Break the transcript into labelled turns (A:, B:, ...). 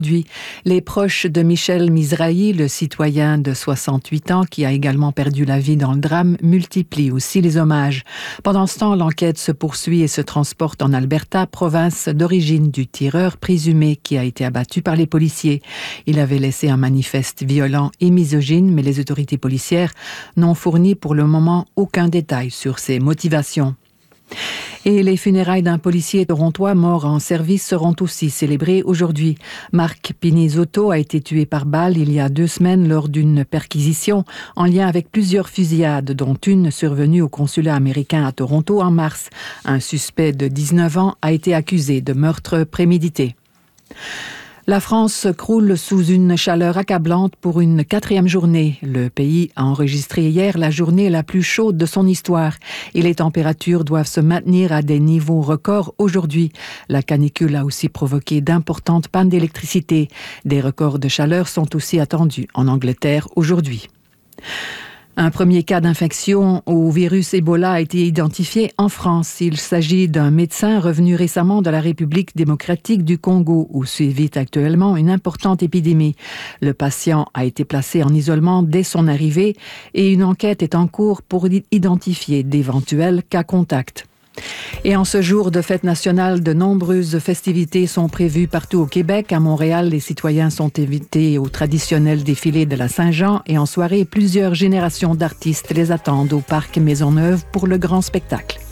A: Les proches de Michel Mizrahi, le citoyen de 68 ans qui a également perdu la vie dans le drame, multiplient aussi les hommages. Pendant ce temps, l'enquête se poursuit et se transporte en Alberta, province d'origine du tireur présumé qui a été abattu par les policiers. Il avait laissé un manifeste violent et misogyne, mais les autorités policières n'ont fourni pour le moment aucun détail sur ses motivations. Et les funérailles d'un policier torontois mort en service seront aussi célébrées aujourd'hui. Marc Pinizotto a été tué par balle il y a 2 semaines lors d'une perquisition en lien avec plusieurs fusillades, dont une survenue au consulat américain à Toronto en mars. Un suspect de 19 ans a été accusé de meurtre prémédité. La France croule sous une chaleur accablante pour une 4e journée. Le pays a enregistré hier la journée la plus chaude de son histoire et les températures doivent se maintenir à des niveaux records aujourd'hui. La canicule a aussi provoqué d'importantes pannes d'électricité. Des records de chaleur sont aussi attendus en Angleterre aujourd'hui. Un premier cas d'infection au virus Ebola a été identifié en France. Il s'agit d'un médecin revenu récemment de la République démocratique du Congo, où sévit actuellement une importante épidémie. Le patient a été placé en isolement dès son arrivée et une enquête est en cours pour identifier d'éventuels cas contacts. Et en ce jour de fête nationale, de nombreuses festivités sont prévues partout au Québec. À Montréal, les citoyens sont invités au traditionnel défilé de la Saint-Jean et en soirée, plusieurs générations d'artistes les attendent au parc Maisonneuve pour le grand spectacle.